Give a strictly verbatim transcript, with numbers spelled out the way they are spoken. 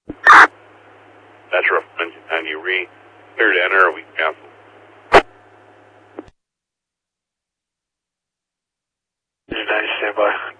That's rough. ninety re. Clear to enter. We cancel. ninety, stand by.